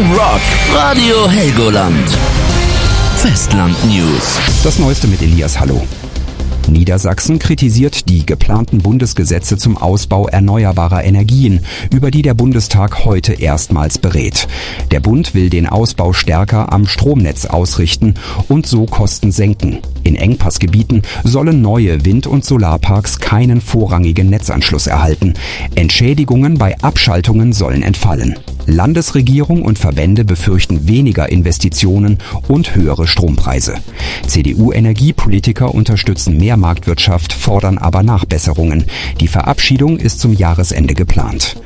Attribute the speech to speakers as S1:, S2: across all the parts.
S1: Rock Radio Helgoland. Festland News.
S2: Das Neueste mit Elias Hallo. Niedersachsen kritisiert die geplanten Bundesgesetze zum Ausbau erneuerbarer Energien, über die der Bundestag heute erstmals berät. Der Bund will den Ausbau stärker am Stromnetz ausrichten und so Kosten senken. In Engpassgebieten sollen neue Wind- und Solarparks keinen vorrangigen Netzanschluss erhalten. Entschädigungen bei Abschaltungen sollen entfallen. Landesregierung und Verbände befürchten weniger Investitionen und höhere Strompreise. CDU-Energiepolitiker unterstützen mehr Marktwirtschaft, fordern aber Nachbesserungen. Die Verabschiedung ist zum Jahresende geplant.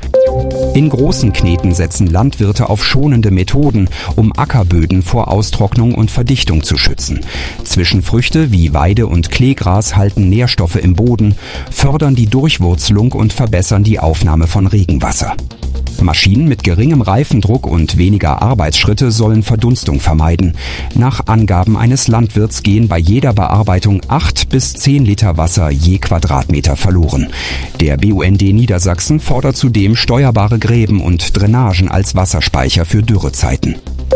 S2: In großen Kneten setzen Landwirte auf schonende Methoden, um Ackerböden vor Austrocknung und Verdichtung zu schützen. Zwischenfrüchte wie Weide- und Kleegras halten Nährstoffe im Boden, fördern die Durchwurzelung und verbessern die Aufnahme von Regenwasser. Maschinen mit geringem Reifendruck und weniger Arbeitsschritte sollen Verdunstung vermeiden. Nach Angaben eines Landwirts gehen bei jeder Bearbeitung 8 bis 10 Liter Wasser je Quadratmeter verloren. Der BUND Niedersachsen fordert zudem steuerbare Gräben und Drainagen als Wasserspeicher für Dürrezeiten.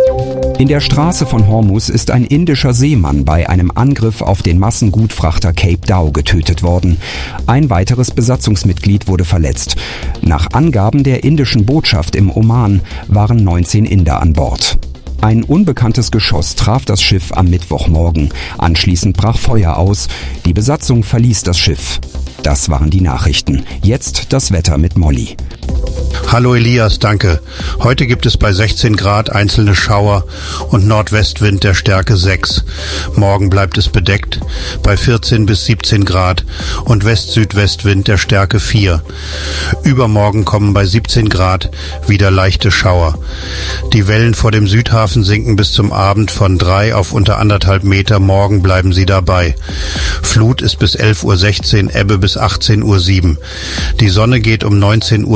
S2: In der Straße von Hormuz ist ein indischer Seemann bei einem Angriff auf den Massengutfrachter Cape Dao getötet worden. Ein weiteres Besatzungsmitglied wurde verletzt. Nach Angaben der indischen Botschaft im Oman waren 19 Inder an Bord. Ein unbekanntes Geschoss traf das Schiff am Mittwochmorgen. Anschließend brach Feuer aus. Die Besatzung verließ das Schiff. Das waren die Nachrichten. Jetzt das Wetter mit Molly.
S3: Hallo Elias, danke. Heute gibt es bei 16 Grad einzelne Schauer und Nordwestwind der Stärke 6. Morgen bleibt es bedeckt bei 14 bis 17 Grad und West-Südwestwind der Stärke 4. Übermorgen kommen bei 17 Grad wieder leichte Schauer. Die Wellen vor dem Südhafen sinken bis zum Abend von 3 auf unter 1,5 Meter. Morgen bleiben sie dabei. Flut ist bis 11:16 Uhr, Ebbe bis 18:07 Uhr. Die Sonne geht um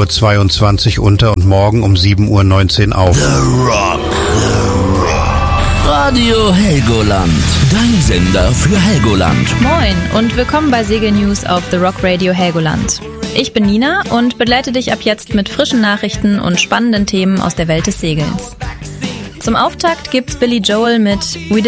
S3: 19:22 Uhr unter und morgen um 7:19 Uhr auf.
S1: The Rock. Radio Helgoland. Dein Sender für Helgoland.
S4: Moin und willkommen bei Segelnews auf The Rock Radio Helgoland. Ich bin Nina und begleite dich ab jetzt mit frischen Nachrichten und spannenden Themen aus der Welt des Segelns. Zum Auftakt gibt's Billy Joel mit We